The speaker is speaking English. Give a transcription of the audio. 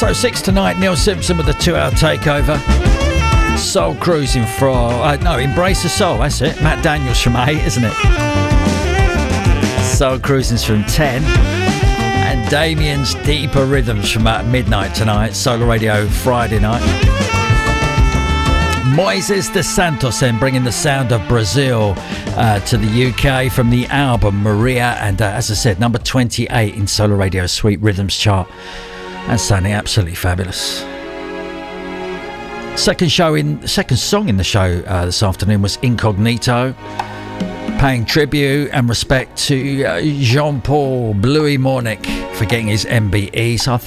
So 6 tonight, Neil Simpson with the 2-hour takeover. Soul Cruising from... Embrace the Soul, that's it. Matt Daniels from 8, isn't it? Soul Cruising's from 10. And Damien's Deeper Rhythms from midnight tonight. Solar Radio Friday night. Moises dos Santos then bringing the sound of Brazil to the UK from the album Maria. And as I said, number 28 in Solar Radio Sweet Rhythms chart. That's something absolutely fabulous. Second song in the show this afternoon was Incognito, paying tribute and respect to Jean-Paul Bluey Mornick for getting his MBE. So I